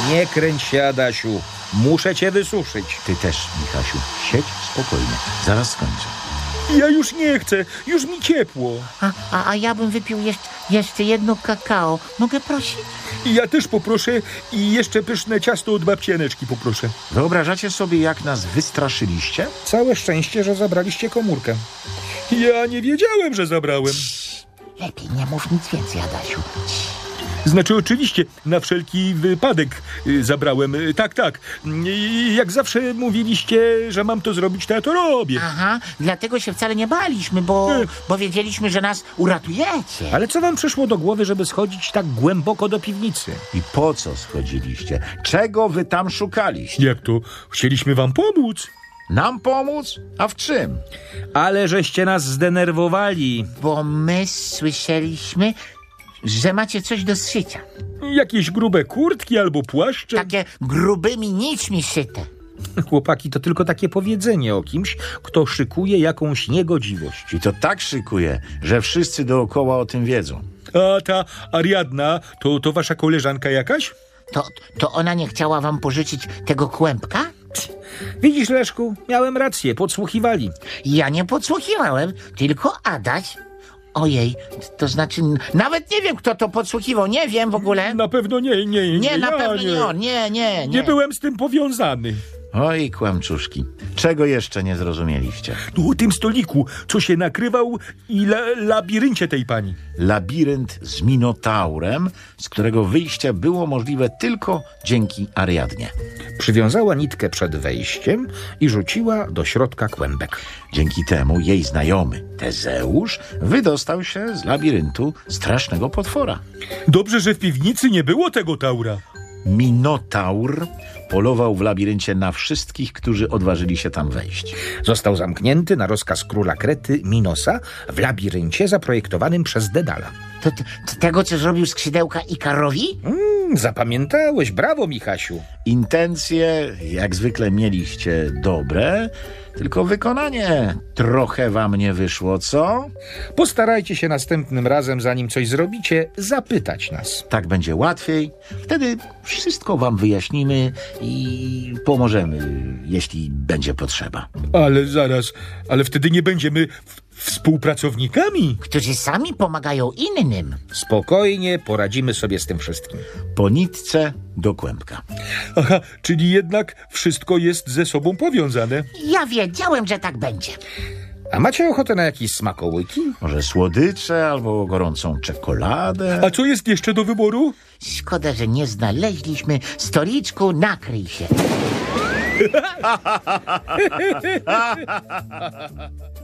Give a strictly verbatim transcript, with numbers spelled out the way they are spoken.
Nie kręć się, Adasiu. Muszę cię wysuszyć. Ty też, Michasiu, siedź spokojnie. Zaraz skończę. Ja już nie chcę. Już mi ciepło. A, a, a ja bym wypił jeszcze, jeszcze jedno kakao. Mogę prosić? Ja też poproszę i jeszcze pyszne ciasto od babcieneczki poproszę. Wyobrażacie sobie, jak nas wystraszyliście? Całe szczęście, że zabraliście komórkę. Ja nie wiedziałem, że zabrałem. Lepiej nie mów nic więcej, Adasiu. Znaczy oczywiście, na wszelki wypadek y, zabrałem. Y, tak, tak. Y, jak zawsze mówiliście, że mam to zrobić, to ja to robię. Aha, dlatego się wcale nie baliśmy, bo, Nie. bo wiedzieliśmy, że nas uratujecie. Ale co wam przyszło do głowy, żeby schodzić tak głęboko do piwnicy? I po co schodziliście? Czego wy tam szukaliście? Jak to? Chcieliśmy wam pomóc. Nam pomóc? A w czym? Ale żeście nas zdenerwowali. Bo my słyszeliśmy, że macie coś do zszycia. Jakieś grube kurtki albo płaszcze. Takie grubymi nićmi szyte. Chłopaki, to tylko takie powiedzenie o kimś, kto szykuje jakąś niegodziwość. I to tak szykuje, że wszyscy dookoła o tym wiedzą. A ta Ariadna, to, to wasza koleżanka jakaś? To, to ona nie chciała wam pożyczyć tego kłębka? Widzisz, Leszku, miałem rację, podsłuchiwali. Ja nie podsłuchiwałem, tylko Adaś. Ojej, to znaczy, nawet nie wiem, kto to podsłuchiwał, nie wiem w ogóle. Na pewno nie, nie, nie. Nie, na ja pewno nie. nie on, nie, nie, nie. Nie byłem z tym powiązany. Oj, kłamczuszki. Czego jeszcze nie zrozumieliście? Tu o tym stoliku, co się nakrywał i la, labiryncie tej pani. Labirynt z Minotaurem, z którego wyjście było możliwe tylko dzięki Ariadnie. Przywiązała nitkę przed wejściem i rzuciła do środka kłębek. Dzięki temu jej znajomy Tezeusz wydostał się z labiryntu strasznego potwora. Dobrze, że w piwnicy nie było tego taura. Minotaur polował w labiryncie na wszystkich, którzy odważyli się tam wejść. Został zamknięty na rozkaz króla Krety Minosa w labiryncie zaprojektowanym przez Dedala. To, to, to tego, co zrobił skrzydełka Ikarowi? Mm, zapamiętałeś, brawo, Michasiu. Intencje, jak zwykle, mieliście dobre, tylko wykonanie trochę wam nie wyszło, co? Postarajcie się następnym razem, zanim coś zrobicie, zapytać nas. Tak będzie łatwiej. Wtedy wszystko wam wyjaśnimy i pomożemy, jeśli będzie potrzeba. Ale zaraz, ale wtedy nie będziemy w- współpracownikami. Którzy sami pomagają innym. Spokojnie poradzimy sobie z tym wszystkim. Po nitce do kłębka. Aha, czyli jednak wszystko jest ze sobą powiązane. Ja wiedziałem, że tak będzie. A macie ochotę na jakieś smakołyki? Może słodycze albo gorącą czekoladę? A co jest jeszcze do wyboru? Szkoda, że nie znaleźliśmy stoliczku, nakryj się.